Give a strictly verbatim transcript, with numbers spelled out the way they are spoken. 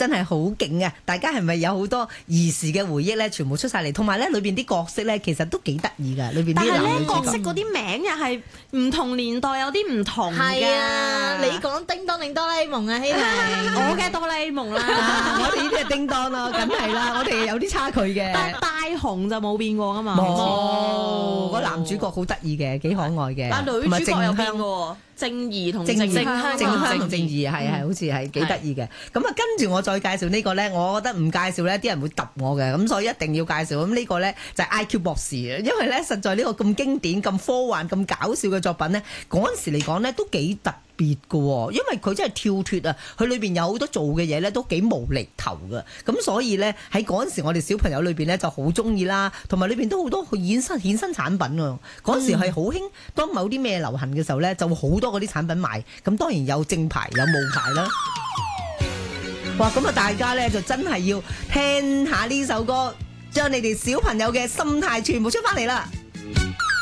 真係好勁啊！大家係咪有好多兒時嘅回憶咧？全部出晒嚟，同埋咧裏邊啲角色咧，其實都幾得意噶。裏邊啲男女主角角色嗰啲名又係唔同年代有啲唔同嘅。 係啊，你講叮當定哆啦 A 夢啊，希明， 我嘅哆啦 A 夢啦， 我哋呢啲係叮當咯，梗係啦，我哋有啲差距嘅。 但係大雄就冇變過啊嘛。 冇，個男主角好得意嘅，幾可愛嘅。 但係女主角有變過，正義同正正義香， 正香同正義係係好似係幾得意嘅。咁啊，跟住我再介紹呢個咧，我覺得唔介紹咧，啲人會揼我嘅，咁所以一定要介紹。咁呢個咧就係 I Q 博士啊，因為咧實在呢個咁經典、咁科幻、咁搞笑嘅作品咧，嗰陣時嚟講咧都幾特別嘅喎，因為佢真係跳脫啊，佢裏邊有好多做嘅嘢咧都幾無厘頭嘅，咁所以咧喺嗰陣時我哋小朋友裏邊咧就好中意啦，同埋裏邊都好多衍生衍生產品啊！嗰陣時係好興，當某啲咩流行嘅時候咧，就會好多嗰啲產品賣，咁當然有正牌有冒牌啦。哇！咁啊，大家咧就真係要聽下呢首歌，將你哋小朋友嘅心態全部出翻嚟啦〜